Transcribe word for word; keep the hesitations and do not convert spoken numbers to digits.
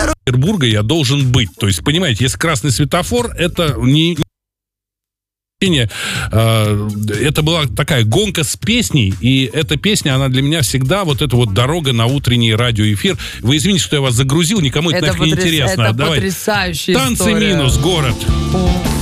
Петербурга я должен быть. То есть, понимаете, если красный светофор, это не... Это была такая гонка с песней, и эта песня, она для меня всегда вот эта вот дорога на утренний радиоэфир. Вы извините, что я вас загрузил, никому это, это нафиг не интересно. Это Давай. потрясающая Танцы история. минус, город.